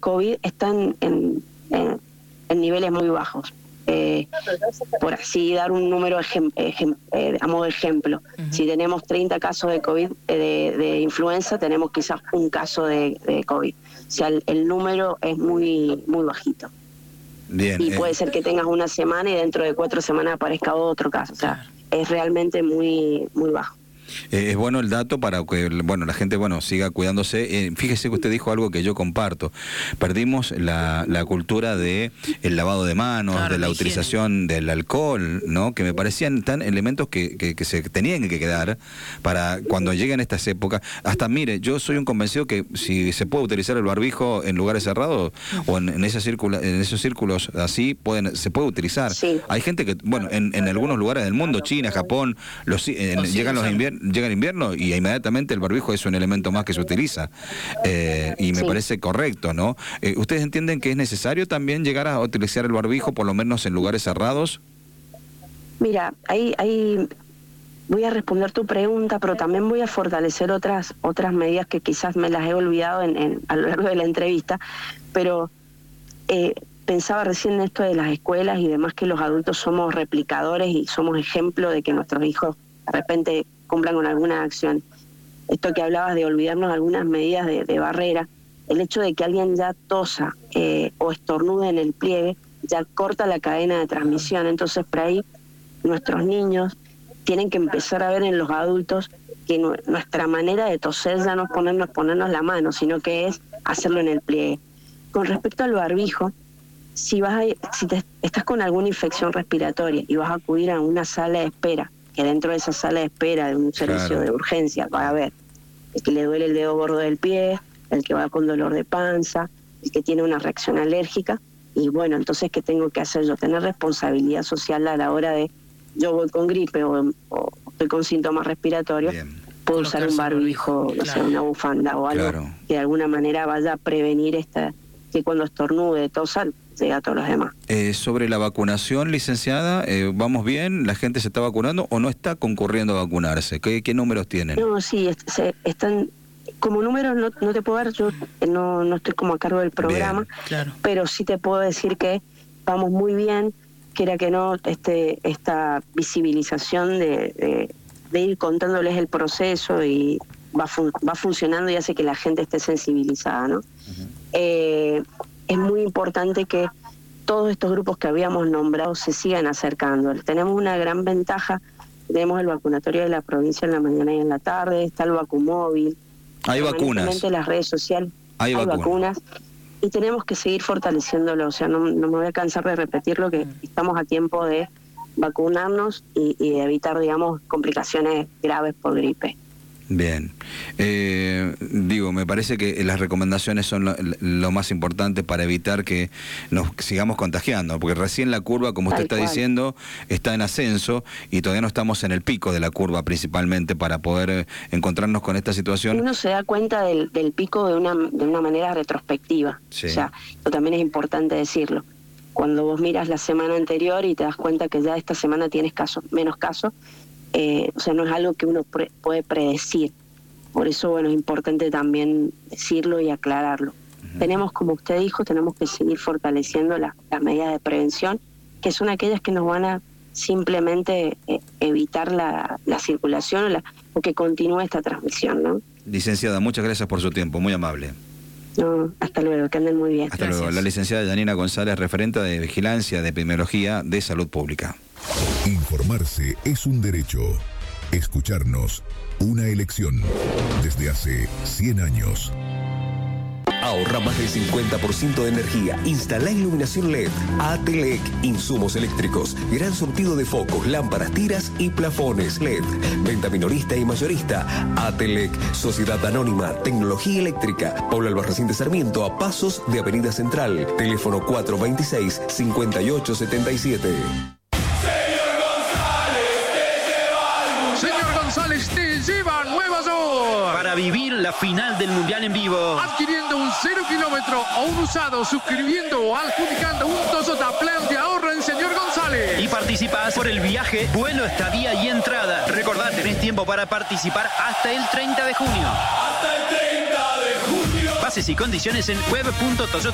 COVID están en niveles muy bajos. Por así dar un número a modo de ejemplo, si tenemos 30 casos de COVID, de influenza, tenemos quizás un caso de COVID. O sea, el número es muy bajito. Bien, y puede ser que tengas una semana y dentro de 4 semanas aparezca otro caso. O sea, es realmente muy bajo. Es bueno el dato para que la gente siga cuidándose. Fíjese que usted dijo algo que yo comparto. Perdimos la cultura de el lavado de manos, de la utilización del alcohol, ¿no? Que me parecían tan elementos que se tenían que quedar para cuando lleguen estas épocas. Hasta mire, yo soy un convencido que si se puede utilizar el barbijo en lugares cerrados o en esos círculos así se puede utilizar. Sí. Hay gente que en algunos lugares del mundo, China, Japón, llegan los inviernos. Llega el invierno y inmediatamente el barbijo es un elemento más que se utiliza y me parece correcto, ¿no? ¿Ustedes entienden que es necesario también llegar a utilizar el barbijo por lo menos en lugares cerrados? Mira, ahí voy a responder tu pregunta, pero también voy a fortalecer otras medidas que quizás me las he olvidado a lo largo de la entrevista, pero pensaba recién en esto de las escuelas y demás, que los adultos somos replicadores y somos ejemplo de que nuestros hijos de repente cumplan con alguna acción. Esto que hablabas de olvidarnos algunas medidas de barrera, el hecho de que alguien ya tosa o estornude en el pliegue, ya corta la cadena de transmisión. Entonces, por ahí, nuestros niños tienen que empezar a ver en los adultos que nuestra manera de toser ya no es ponernos la mano, sino que es hacerlo en el pliegue. Con respecto al barbijo, si estás con alguna infección respiratoria y vas a acudir a una sala de espera, que dentro de esa sala de espera de un servicio de urgencia va a haber el que le duele el dedo gordo del pie, el que va con dolor de panza, el que tiene una reacción alérgica, y entonces ¿qué tengo que hacer yo? Tener responsabilidad social a la hora de, yo voy con gripe o estoy con síntomas respiratorios, puedo usar un barbijo, no sé, una bufanda o algo que de alguna manera vaya a prevenir que cuando estornude, tosa, llega a todos los demás. Sobre la vacunación, licenciada, ¿vamos bien? ¿La gente se está vacunando o no está concurriendo a vacunarse? ¿Qué números tienen? No, sí, están... Como números no te puedo dar, yo no estoy como a cargo del programa, pero sí te puedo decir que vamos muy bien, quiera que no, esta visibilización de ir contándoles el proceso y va funcionando y hace que la gente esté sensibilizada, ¿no? Es muy importante que todos estos grupos que habíamos nombrado se sigan acercando. Tenemos una gran ventaja, tenemos el vacunatorio de la provincia en la mañana y en la tarde, está el vacumóvil. Hay vacunas. Las redes sociales, hay vacunas. Y tenemos que seguir fortaleciéndolo. O sea, no me voy a cansar de repetirlo, que estamos a tiempo de vacunarnos y de evitar, digamos, complicaciones graves por gripe. Bien. Me parece que las recomendaciones son lo más importante para evitar que nos sigamos contagiando, porque recién la curva, como usted está diciendo, está en ascenso y todavía no estamos en el pico de la curva principalmente para poder encontrarnos con esta situación. Uno se da cuenta del pico de una manera retrospectiva. Sí. O sea, esto también es importante decirlo. Cuando vos miras la semana anterior y te das cuenta que ya esta semana tienes menos casos, o sea, no es algo que uno puede predecir. Por eso, es importante también decirlo y aclararlo. Tenemos, como usted dijo, tenemos que seguir fortaleciendo las medidas de prevención, que son aquellas que nos van a simplemente evitar la circulación o que continúe esta transmisión, ¿no? Licenciada, muchas gracias por su tiempo, muy amable. No, hasta luego, que anden muy bien. Hasta luego. La licenciada Yanina González, referente de Vigilancia de Epidemiología de Salud Pública. Informarse es un derecho. Escucharnos, una elección. Desde hace 100 años. Ahorra más del 50% de energía. Instala iluminación LED. Atelec, insumos eléctricos. Gran surtido de focos, lámparas, tiras y plafones LED. Venta minorista y mayorista. Atelec, Sociedad Anónima, Tecnología Eléctrica. Pablo Albarracín de Sarmiento, a pasos de Avenida Central. Teléfono 426-5877. Te lleva a Nueva York para vivir la final del Mundial en vivo, adquiriendo un 0 kilómetro o un usado, suscribiendo o adjudicando un Toyota Plan de ahorro en Señor González y participas por el viaje, vuelo, estadía y entrada. Recordá, tenés tiempo para participar hasta el 30 de junio. Bases y condiciones en web.toyota.